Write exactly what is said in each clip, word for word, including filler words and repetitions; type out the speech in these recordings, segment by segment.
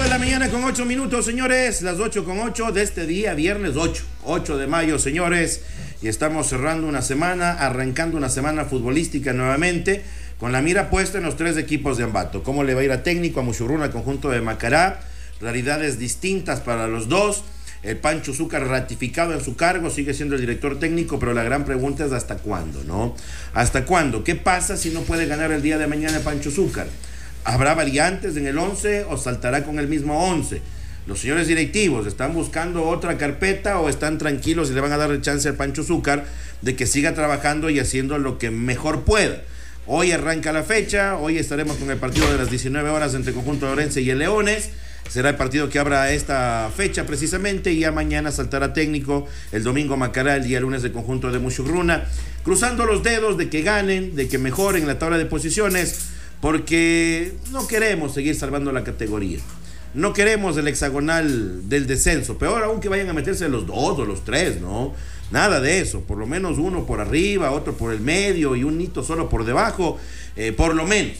de la mañana con ocho minutos, señores, las ocho con ocho de este día, viernes ocho, ocho de mayo, señores, y estamos cerrando una semana, arrancando una semana futbolística nuevamente, con la mira puesta en los tres equipos de Ambato. ¿Cómo le va a ir a técnico, a Musurruna, al conjunto de Macará? Realidades distintas para los dos. El Pancho Zúcar ratificado en su cargo, sigue siendo el director técnico, pero la gran pregunta es ¿hasta cuándo, no? ¿Hasta cuándo? ¿Qué pasa si no puede ganar el día de mañana el Pancho Zúcar? ¿Habrá variantes en el once o saltará con el mismo once? Los señores directivos están buscando otra carpeta o están tranquilos y le van a dar el chance al Pancho Zúcar de que siga trabajando y haciendo lo que mejor pueda. Hoy arranca la fecha, hoy estaremos con el partido de las diecinueve horas entre el conjunto de Orense y el Leones. Será el partido que abra esta fecha precisamente, y ya mañana saltará técnico, el domingo Macará, el día lunes del conjunto de Musurruna, cruzando los dedos de que ganen, de que mejoren la tabla de posiciones, porque no queremos seguir salvando la categoría, no queremos el hexagonal del descenso, peor aún que vayan a meterse los dos o los tres, ¿no? Nada de eso, por lo menos uno por arriba, otro por el medio y un hito solo por debajo, eh, por lo menos.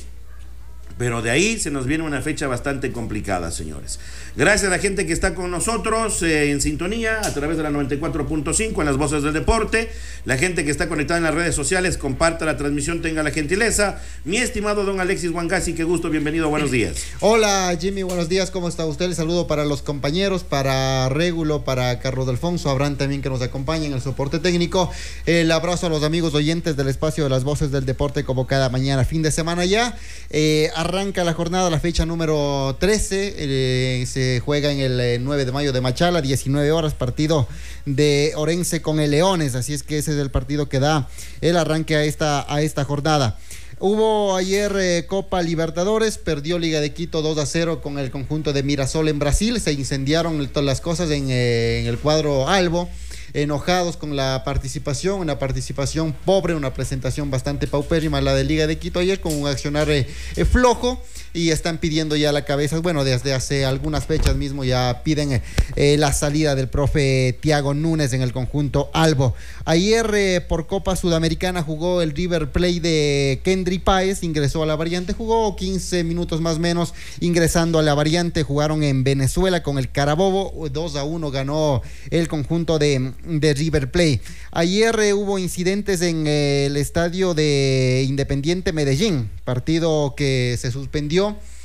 Pero de ahí se nos viene una fecha bastante complicada, señores. Gracias a la gente que está con nosotros eh, en sintonía a través de la noventa y cuatro punto cinco en las voces del deporte. La gente que está conectada en las redes sociales, comparta la transmisión, tenga la gentileza. Mi estimado don Alexis Huangasi, qué gusto, bienvenido, buenos días. Hola Jimmy, buenos días, ¿cómo está usted? El saludo para los compañeros, para Régulo, para Carlos Alfonso, Abraham también que nos acompaña en el soporte técnico. El abrazo a los amigos oyentes del espacio de las voces del deporte como cada mañana, fin de semana ya. Eh, Arranca la jornada, la fecha número trece, eh, se juega en el eh, nueve de mayo de Machala, diecinueve horas, partido de Orense con el Leones, así es que ese es el partido que da el arranque a esta, a esta jornada. Hubo ayer eh, Copa Libertadores, perdió Liga de Quito dos a cero con el conjunto de Mirasol en Brasil, se incendiaron todas las cosas en, eh, en el cuadro albo, enojados con la participación, una participación pobre, una presentación bastante paupérrima la de Liga de Quito ayer, con un accionar eh, eh, flojo, y están pidiendo ya la cabeza, bueno, desde hace algunas fechas mismo ya piden eh, la salida del profe Thiago Núñez en el conjunto albo. Ayer eh, por Copa Sudamericana jugó el River Plate de Kendry Páez, ingresó a la variante, jugó quince minutos más o menos ingresando a la variante, jugaron en Venezuela con el Carabobo, dos a uno ganó el conjunto de, de River Plate. Ayer eh, hubo incidentes en eh, el estadio de Independiente Medellín, partido que se suspendió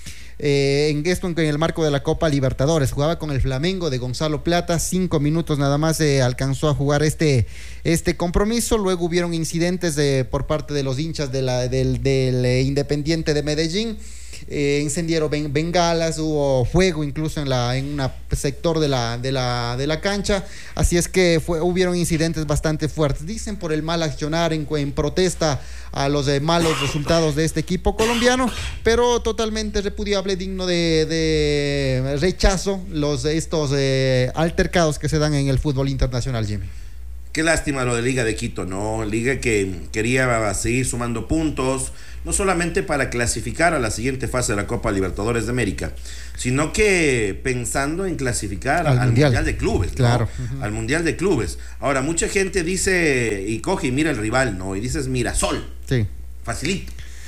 Eh, en esto en el marco de la Copa Libertadores. Jugaba con el Flamengo de Gonzalo Plata, cinco minutos nada más eh, alcanzó a jugar este, este compromiso. Luego hubieron incidentes de, por parte de los hinchas de la, del, del eh, Independiente de Medellín. Eh, incendiaron ben, bengalas, hubo fuego incluso en la en un sector de la de la de la cancha, así es que fue, hubieron incidentes bastante fuertes, dicen por el mal accionar en, en protesta a los eh, malos resultados de este equipo colombiano, pero totalmente repudiable, digno de, de rechazo los estos eh, altercados que se dan en el fútbol internacional, Jimmy. Qué lástima lo de Liga de Quito, ¿no? Liga que quería seguir sumando puntos, no solamente para clasificar a la siguiente fase de la Copa Libertadores de América, sino que pensando en clasificar al, al mundial. mundial de Clubes, ¿no? Claro. Uh-huh. Al Mundial de Clubes. Ahora, mucha gente dice y coge y mira el rival, ¿no? Y dices Mirasol. Sí. Facilito.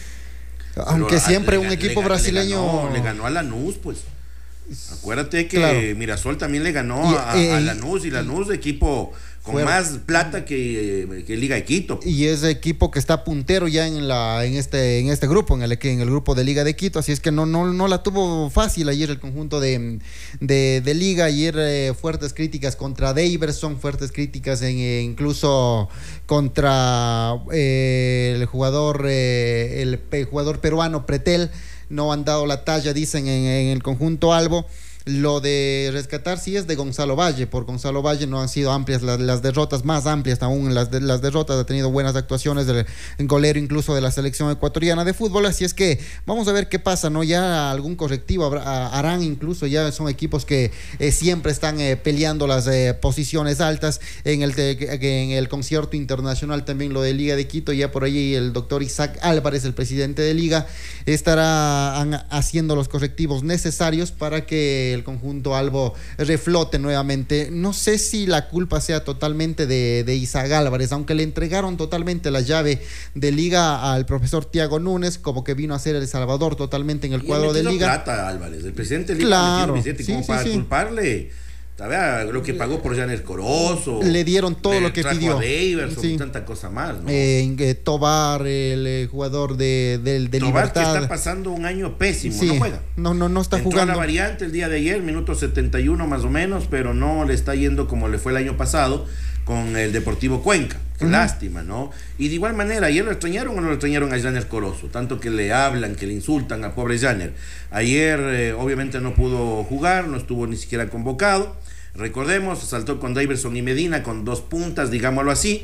Aunque Pero, siempre le, un equipo le, brasileño... Le ganó, le ganó a Lanús, pues. Acuérdate que claro. Mirasol también le ganó y, a, eh, a Lanús, y Lanús de equipo con fuera. más plata que, que Liga de Quito. Y es equipo que está puntero ya en la en este en este grupo, en el en el grupo de Liga de Quito, así es que no no no la tuvo fácil ayer el conjunto de de, de Liga. Ayer eh, fuertes críticas contra Daverson, fuertes críticas en, eh, incluso contra eh, el jugador eh, el, el jugador peruano Pretel. No han dado la talla, dicen, en, en el conjunto albo. Lo de rescatar sí es de Gonzalo Valle. Por Gonzalo Valle no han sido amplias las, las derrotas, más amplias aún las, de, las derrotas. Ha tenido buenas actuaciones del golero incluso de la selección ecuatoriana de fútbol. Así es que vamos a ver qué pasa, ¿no? Ya algún correctivo harán, incluso ya son equipos que eh, siempre están eh, peleando las eh, posiciones altas. En el, de, en el concierto internacional también lo de Liga de Quito, ya por ahí el doctor Isaac Álvarez, el presidente de Liga, estará haciendo los correctivos necesarios para que el conjunto albo reflote nuevamente. No sé si la culpa sea totalmente de, de Isaac Álvarez, aunque le entregaron totalmente la llave de liga al profesor Tiago Núñez, como que vino a ser El Salvador totalmente en el y cuadro de liga. Plata, Álvarez, el presidente de liga, claro, Vicente, sí, como sí, para sí. culparle. ¿Sabes? Lo que pagó por Janer Corozo. Le dieron todo lo que pidió. A Daverson, sí. y tanta cosa más, ¿no? Eh, eh, Tobar, el eh, jugador de, de, de Tobar, Libertad. que está pasando un año pésimo, sí. no juega. No, no, no está Entró jugando. a la variante el día de ayer, minuto setenta y uno más o menos, pero no le está yendo como le fue el año pasado con el Deportivo Cuenca. Qué uh-huh. lástima, ¿no? Y de igual manera, ¿ayer lo extrañaron o no lo extrañaron a Janer Corozo? Tanto que le hablan, que le insultan al pobre Janer. Ayer, eh, obviamente, no pudo jugar, no estuvo ni siquiera convocado. Recordemos, saltó con Daverson y Medina con dos puntas, digámoslo así,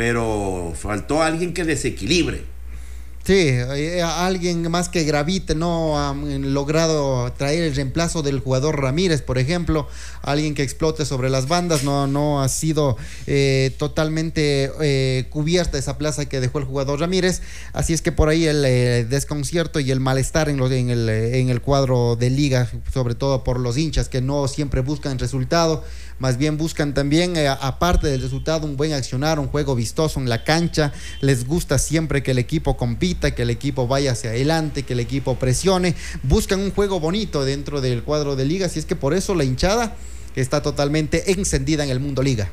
pero faltó alguien que desequilibre. Sí, eh, alguien más que gravite, no ha um, logrado traer el reemplazo del jugador Ramírez, por ejemplo, alguien que explote sobre las bandas, no, no ha sido eh, totalmente eh, cubierta esa plaza que dejó el jugador Ramírez, así es que por ahí el eh, desconcierto y el malestar en, los, en, el, en el cuadro de liga, sobre todo por los hinchas que no siempre buscan resultado, más bien buscan también, eh, aparte del resultado, un buen accionar, un juego vistoso en la cancha, les gusta siempre que el equipo compita, que el equipo vaya hacia adelante, que el equipo presione, buscan un juego bonito dentro del cuadro de liga, así es que por eso la hinchada está totalmente encendida en el mundo liga.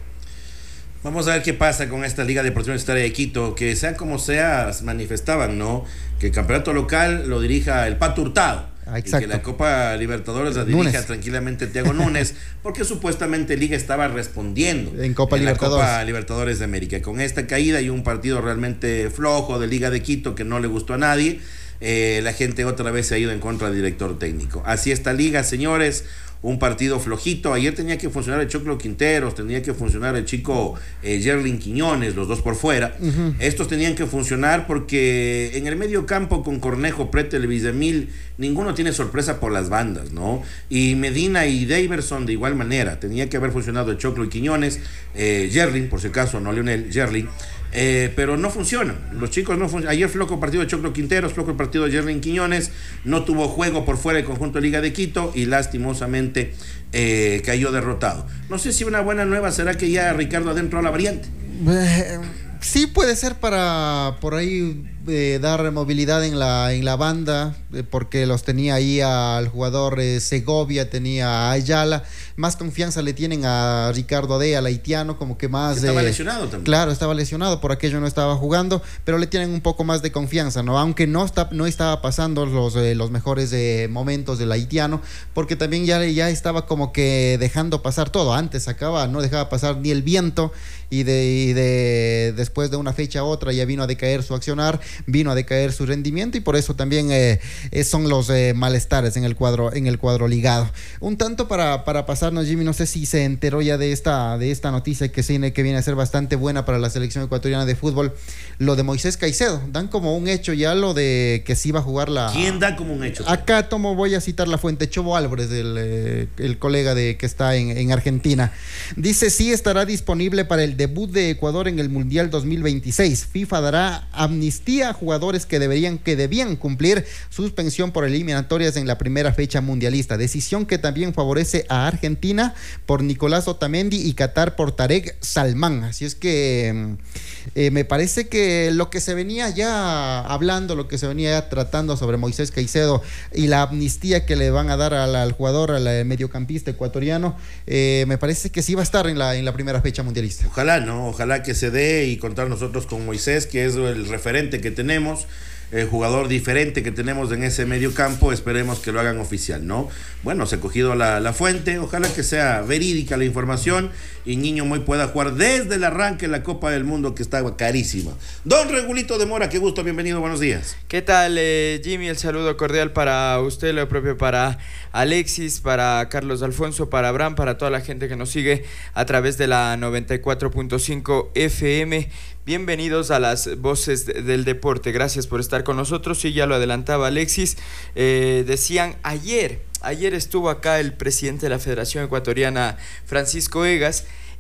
Vamos a ver qué pasa con esta Liga Deportiva Universitaria de Quito, que sea como sea, manifestaban, ¿no? Que el campeonato local lo dirija el Pato Hurtado. Ah, exacto. Y que la Copa Libertadores la dirija Núñez. tranquilamente Tiago Núñez, porque supuestamente Liga estaba respondiendo en Copa en Libertadores. la Copa Libertadores de América. Con esta caída y un partido realmente flojo de Liga de Quito que no le gustó a nadie, eh, la gente otra vez se ha ido en contra del director técnico. Así está Liga, señores. Un partido flojito. Ayer tenía que funcionar el Choclo Quinteros, tenía que funcionar el chico eh, Yerlin Quiñones, los dos por fuera. Uh-huh. Estos tenían que funcionar porque en el medio campo con Cornejo, Pretel, Villamil, ninguno tiene sorpresa por las bandas, ¿no? Y Medina y Daverson de igual manera. Tenía que haber funcionado el Choclo y Quiñones, eh, Yerlin, por si acaso, no Leonel, Yerlin. Eh, pero no funcionan, los chicos no funcionan. Ayer flojo el partido de Choclo Quinteros, flojo el partido de Yerlin Quiñones, no tuvo juego por fuera el conjunto de Liga de Quito y lastimosamente eh, cayó derrotado. No sé si una buena nueva será que ya Ricardo adentro a la variante. Eh, sí puede ser para por ahí eh, dar movilidad en la en la banda, eh, porque los tenía ahí al jugador eh, Segovia, tenía a Ayala, más confianza le tienen a Ricardo Adea, al haitiano, como que más... Estaba eh, lesionado también. Claro, estaba lesionado, por aquello no estaba jugando, pero le tienen un poco más de confianza, ¿no? Aunque no, está, no estaba pasando los, eh, los mejores eh, momentos del haitiano, porque también ya, ya estaba como que dejando pasar todo. Antes sacaba, no dejaba pasar ni el viento, y de, y de después de una fecha a otra ya vino a decaer su accionar, vino a decaer su rendimiento, y por eso también eh, son los eh, malestares en el cuadro en el cuadro ligado. Un tanto para, para pasarnos, Jimmy, no sé si se enteró ya de esta, de esta noticia que, se, que viene a ser bastante buena para la selección ecuatoriana de fútbol, lo de Moisés Caicedo. Dan como un hecho ya lo de que sí va a jugar la... ¿Quién da como un hecho? Acá tomo, voy a citar la fuente, Chobo Álvarez, el, eh, el colega de que está en, en Argentina. Dice, sí estará disponible para el debut de Ecuador en el Mundial dos mil veintiséis. FIFA dará amnistía a jugadores que deberían que debían cumplir suspensión por eliminatorias en la primera fecha mundialista. Decisión que también favorece a Argentina por Nicolás Otamendi y Qatar por Tarek Salman. Así es que eh, me parece que lo que se venía ya hablando, lo que se venía ya tratando sobre Moisés Caicedo y la amnistía que le van a dar al, al jugador, al mediocampista ecuatoriano, eh, me parece que sí va a estar en la, en la primera fecha mundialista. Ojalá, ¿no? Ojalá que se dé y contar nosotros con Moisés, que es el referente que tenemos, el jugador diferente que tenemos en ese medio campo. Esperemos que lo hagan oficial, ¿no? Bueno, se ha cogido la, la fuente, ojalá que sea verídica la información y Niño Moy pueda jugar desde el arranque en la Copa del Mundo, que está carísima. Don Regulito de Mora, qué gusto, bienvenido, buenos días. ¿Qué tal, eh, Jimmy? El saludo cordial para usted, lo propio para Alexis, para Carlos Alfonso, para Abraham, para toda la gente que nos sigue a través de la noventa y cuatro punto cinco F M. Bienvenidos a las voces del deporte, gracias por estar con nosotros. Sí, ya lo adelantaba Alexis, eh, decían ayer, ayer estuvo acá el presidente de la Federación Ecuatoriana, Francisco Egas,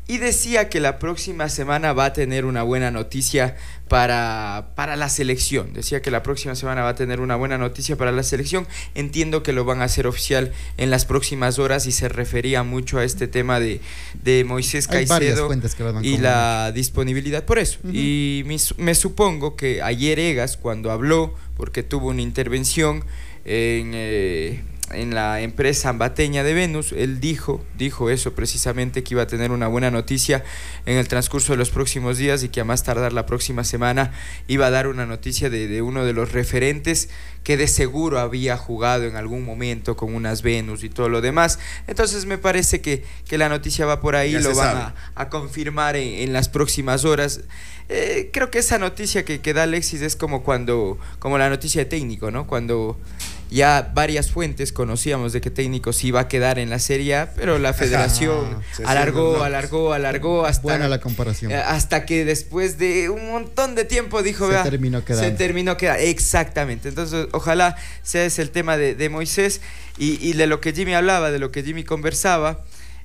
y decía que la próxima semana va a tener una buena noticia para, para la selección. Decía que la próxima semana va a tener una buena noticia para la selección. Entiendo que lo van a hacer oficial en las próximas horas y se refería mucho a este tema de, de Moisés Caicedo y la disponibilidad por eso. Uh-huh. Y me, me supongo que ayer Egas, cuando habló, porque tuvo una intervención en... Eh, en la empresa ambateña de Venus, él dijo, dijo eso precisamente, que iba a tener una buena noticia en el transcurso de los próximos días y que a más tardar la próxima semana iba a dar una noticia de, de uno de los referentes que de seguro había jugado en algún momento con unas Venus y todo lo demás. Entonces me parece que, que la noticia va por ahí, ya lo van a, a confirmar en, en las próximas horas. Eh, creo que esa noticia que, que da Alexis es como cuando, como la noticia de técnico, ¿no? Cuando ya varias fuentes conocíamos de que técnico sí iba a quedar en la Serie A, pero la federación ah, alargó, alargó, alargó hasta... Buena la comparación. Hasta que después de un montón de tiempo dijo, se vea, terminó quedando. Se terminó quedando, exactamente. Entonces, ojalá sea ese el tema de, de Moisés y, y de lo que Jimmy hablaba, de lo que Jimmy conversaba.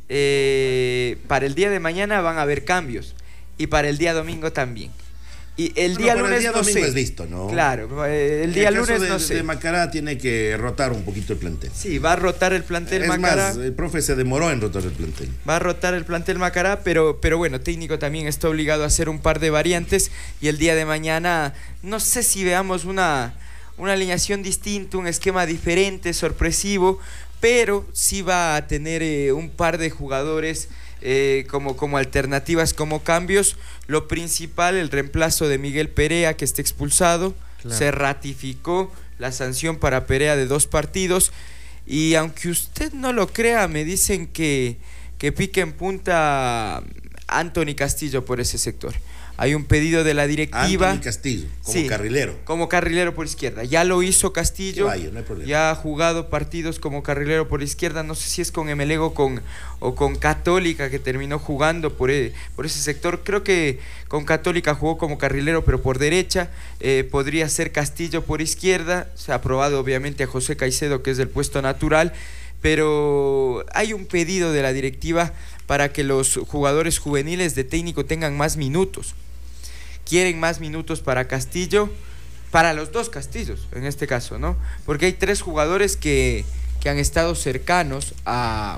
Eh, para el día de mañana van a haber cambios y para el día domingo también. Y el no, día no, lunes el día no domingo sé. es listo, ¿no? Claro, el día el lunes de, no sé. de Macará tiene que rotar un poquito el plantel. Sí, va a rotar el plantel es Macará. Más, el profe se demoró en rotar el plantel. Va a rotar el plantel Macará, pero, pero bueno, técnico también está obligado a hacer un par de variantes y el día de mañana no sé si veamos una, una alineación distinta, un esquema diferente, sorpresivo, pero sí va a tener eh, un par de jugadores Eh, como, como alternativas, como cambios. Lo principal, el reemplazo de Miguel Perea, que está expulsado. Claro. Se ratificó la sanción para Perea de dos partidos y aunque usted no lo crea, me dicen que, que pique en punta Anthony Castillo por ese sector. Hay un pedido de la directiva. Anthony Castillo, como sí, carrilero. Como carrilero por izquierda. Ya lo hizo Castillo. Vaya, no hay problema. Ya ha jugado partidos como carrilero por izquierda. No sé si es con Emelego con, o con Católica, que terminó jugando por, por ese sector. Creo que con Católica jugó como carrilero, pero por derecha. Eh, podría ser Castillo por izquierda. Se ha aprobado obviamente a José Caicedo, que es del puesto natural. Pero hay un pedido de la directiva para que los jugadores juveniles de técnico tengan más minutos. Quieren más minutos para Castillo, para los dos Castillos en este caso, ¿no? Porque hay tres jugadores que, que han estado cercanos a,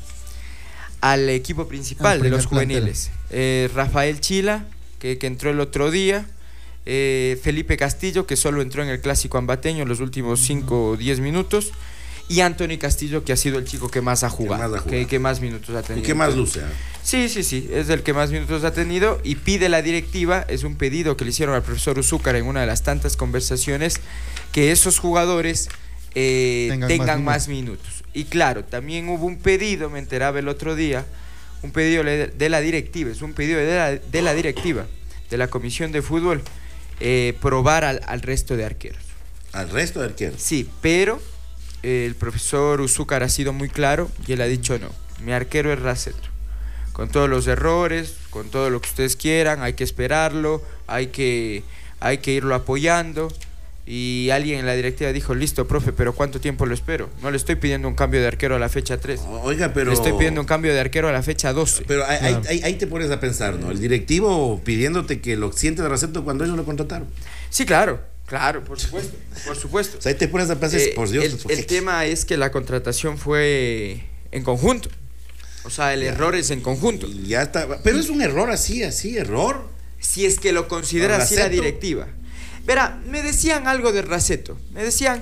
al equipo principal de los juveniles. Eh, Rafael Chila, que, que entró el otro día, eh, Felipe Castillo, que solo entró en el clásico ambateño en los últimos cinco o diez minutos, y Anthony Castillo, que ha sido el chico que más ha jugado, que más, ha jugado. Que, que más minutos ha tenido. Y que más luce. ¿eh? Sí, sí, sí, es el que más minutos ha tenido y pide la directiva, es un pedido que le hicieron al profesor Uzúcar en una de las tantas conversaciones, que esos jugadores eh, tengan, tengan más, más minutos. minutos. Y claro, también hubo un pedido, me enteraba el otro día, un pedido de la directiva, es un pedido de la, de la directiva, de la Comisión de Fútbol, eh, probar al, al resto de arqueros. ¿Al resto de arqueros? Sí, pero el profesor Uzúcar ha sido muy claro y él ha dicho no, mi arquero es Raceto, con todos los errores, con todo lo que ustedes quieran, hay que esperarlo, hay que, hay que irlo apoyando. Y alguien en la directiva dijo, listo, profe, pero ¿cuánto tiempo lo espero? No le estoy pidiendo un cambio de arquero a la fecha tres. Oiga, pero... Le estoy pidiendo un cambio de arquero a la fecha doce. Pero ahí, claro. ahí, ahí te pones a pensar, ¿no? El directivo pidiéndote que lo sientes de Raceto cuando ellos lo contrataron. Sí, claro. Claro, por supuesto, por supuesto. O sea, ahí te pones a pensar, eh, por Dios. El, el tema es que la contratación fue en conjunto. O sea, el ya, error es en conjunto. Ya está. Pero es un error así, así, error. Si es que lo considera así la directiva. Verá, me decían algo de Raceto. Me decían,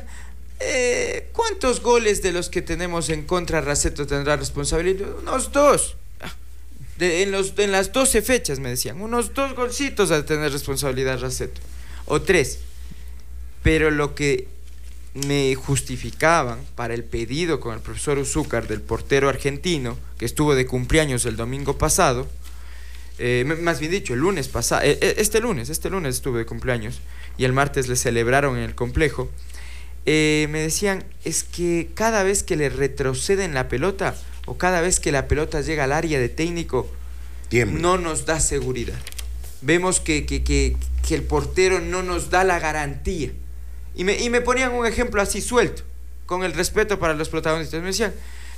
eh, ¿cuántos goles de los que tenemos en contra Raceto tendrá responsabilidad? Unos dos. De, en, los, en las doce fechas me decían, unos dos golcitos a tener responsabilidad Raceto. O tres. Pero lo que me justificaban para el pedido con el profesor Uzúcar del portero argentino, que estuvo de cumpleaños el domingo pasado, eh, más bien dicho, el lunes pasado, eh, este lunes, este lunes estuve de cumpleaños, y el martes le celebraron en el complejo, eh, me decían, es que cada vez que le retroceden la pelota, o cada vez que la pelota llega al área de técnico, tiembla. No nos da seguridad. Vemos que, que, que, que el portero no nos da la garantía. Y me, y me ponían un ejemplo así suelto, con el respeto para los protagonistas. Me decían,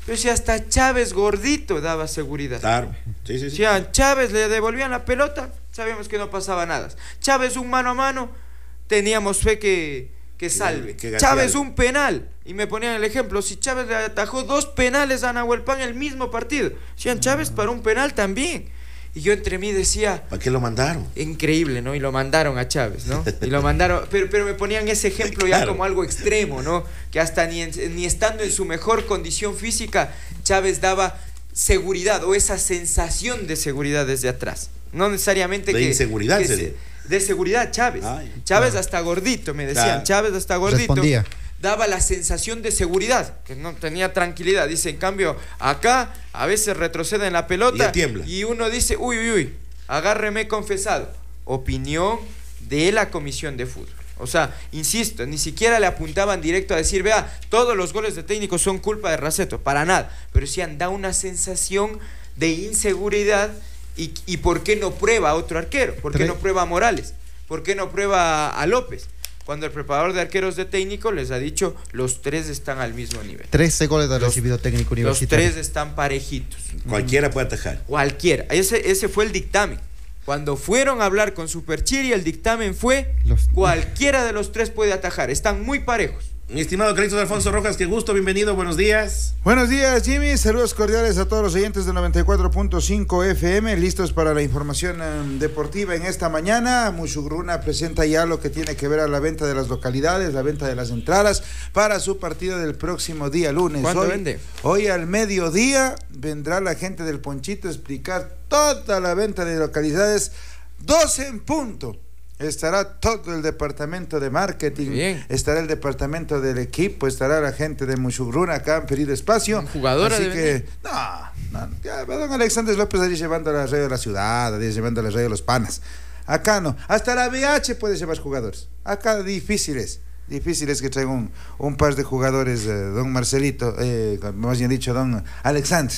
Pero si hasta Chávez gordito daba seguridad. Claro, sí, sí, sí. Si a Chávez le devolvían la pelota, sabíamos que no pasaba nada. Chávez un mano a mano, teníamos fe que, que salve. Que, que Chávez un penal, y me ponían el ejemplo, si Chávez le atajó dos penales a Nahuel Pan en el mismo partido, decían Chávez para un penal también. Y yo entre mí decía... ¿Para qué lo mandaron? Increíble, ¿no? Y lo mandaron a Chávez, ¿no? Y lo mandaron... Pero, pero me ponían ese ejemplo ya claro. como algo extremo, ¿no? Que hasta ni, en, ni estando en su mejor condición física, Chávez daba seguridad o esa sensación de seguridad desde atrás. No necesariamente de que... inseguridad, que se, de seguridad, Chávez. Ay, Chávez claro. hasta gordito, me decían. Claro. Chávez hasta gordito. Respondía. Daba la sensación de seguridad, que no tenía tranquilidad. Dice, en cambio, acá a veces retrocede en la pelota y, y uno dice, uy, uy, uy, agárreme confesado. Opinión de la Comisión de Fútbol. O sea, insisto, ni siquiera le apuntaban directo a decir, vea, todos los goles de técnico son culpa de Raceto, para nada. Pero sí han dado una sensación de inseguridad y, y ¿por qué no prueba a otro arquero? ¿Por qué no prueba a Morales? ¿Por qué no prueba a López? Cuando el preparador de arqueros de técnico les ha dicho, los tres están al mismo nivel. trece goles ha recibido técnico universitario. Los tres están parejitos. Cualquiera puede atajar. Cualquiera. Ese, ese fue el dictamen. Cuando fueron a hablar con Superchiri, el dictamen fue, los... cualquiera de los tres puede atajar. Están muy parejos. Mi estimado Carlitos Alfonso Rojas, qué gusto, bienvenido, buenos días. Buenos días, Jimmy, saludos cordiales a todos los oyentes de noventa y cuatro punto cinco F M, listos para la información um, deportiva en esta mañana. Mushugruna presenta ya lo que tiene que ver a la venta de las localidades, la venta de las entradas para su partido del próximo día lunes. ¿Cuánto hoy, vende? Hoy al mediodía vendrá la gente del Ponchito a explicar toda la venta de localidades, doce en punto. Estará todo el departamento de marketing, bien. Estará el departamento del equipo, estará la gente de Mushugruna acá han pedido espacio. Jugadora así de que, no, no, ya va don Alexander López ahí llevando la radio de la ciudad, ahí llevando la radio de los panas. Acá no, hasta la B H puede llevar jugadores. Acá difíciles, difíciles que traiga un, un par de jugadores, eh, don Marcelito, eh, más bien dicho, don Alexander.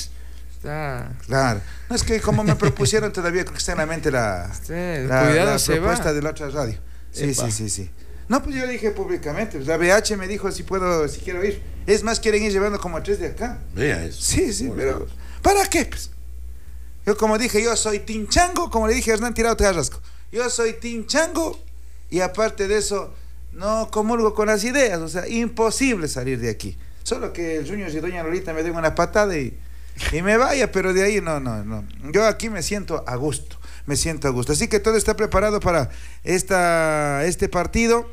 Ah. Claro, no es que como me propusieron todavía creo que está en la mente la, sí, la, cuidado, la se propuesta va. de la otra radio. Sí, Epa. sí, sí, sí. No, pues yo dije públicamente, la B H me dijo si puedo, si quiero ir. Es más, quieren ir llevando como a tres de acá. Vea eso. Sí, sí, pero ¿para qué? Pues? Yo como dije, yo soy Tinchango, como le dije a Hernán Tirado Carrasco. Yo soy Tinchango y aparte de eso no comulgo con las ideas, o sea, imposible salir de aquí. Solo que el Junior y doña Lolita me den una patada y y me vaya, pero de ahí no, no, no. Yo aquí me siento a gusto, me siento a gusto. Así que todo está preparado para esta, este partido.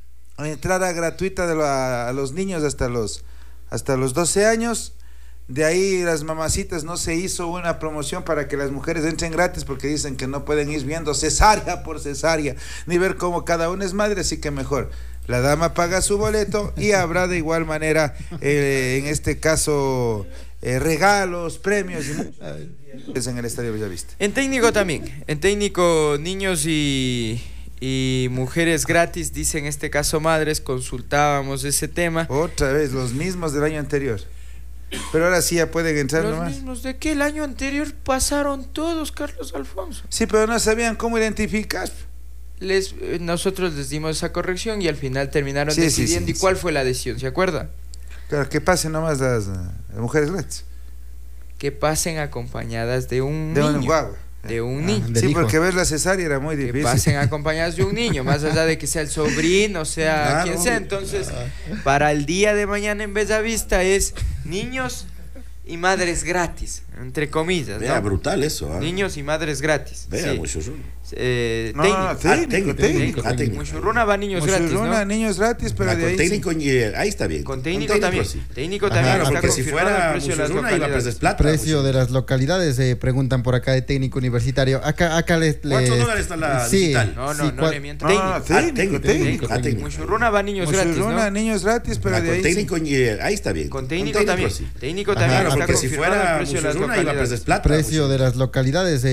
Entrada gratuita de la, a los niños hasta los, hasta los doce años. De ahí las mamacitas no se hizo una promoción para que las mujeres entren gratis porque dicen que no pueden ir viendo cesárea por cesárea, ni ver cómo cada una es madre, así que mejor. La dama paga su boleto y habrá de igual manera, eh, en este caso... Eh, regalos, premios y muchos en el Estadio Bellavista. En técnico también, en técnico niños y, y mujeres gratis, dice en este caso madres, consultábamos ese tema. Otra vez, los mismos del año anterior. Pero ahora sí ya pueden entrar ¿Los nomás. mismos de qué? El año anterior pasaron todos, Carlos Alfonso. Sí, pero no sabían cómo identificar. Les, eh, nosotros les dimos esa corrección y al final terminaron sí, decidiendo. Sí, sí, ¿Y cuál sí. fue la decisión? ¿Se acuerda? Claro, que pasen nomás las, las mujeres gratis. Que pasen acompañadas de un de niño. Un guagua. De un ah, niño. Sí, hijo. porque ver la cesárea era muy difícil. Que pasen acompañadas de un niño, más allá de que sea el sobrino, sea claro. quien sea. Entonces, para el día de mañana en Bellavista es niños y madres gratis, entre comillas. Vea, ¿no? brutal eso. ¿eh? Niños y madres gratis. Vea, sí. Mushugruna. Eh, no, técnico. no, técnico, Ah, técnico, técnico. Ah, técnico. Mushugruna va niños gratis, Mushugruna, ¿no? niños gratis, pero Ah, de con ahí técnico, sí. eh, ahí está bien. Con técnico, Con también. sí. Técnico Ajá, también. Claro, Está porque si confirmado fuera el precio de las Mushugruna iba a localidades. precio plata. Precio de las localidades, eh, preguntan por acá de técnico universitario. Acá, acá les, ¿Cuántos les- dólares está la sí, digital? No, no, sí, no cua- le miento. No, Técnico. no, Ah, técnico, técnico, técnico. ah, técnico. Mushugruna va niños gratis, Mushugruna, ¿no? niños gratis, pero Ah, de con ahí técnico, sí. eh, ahí está bien. Con técnico también. sí. Técnico Ajá, también. Claro, Está porque si confirmado el fuera precio de las Mushugruna iba a localidades. precio plata. precio de las localidades.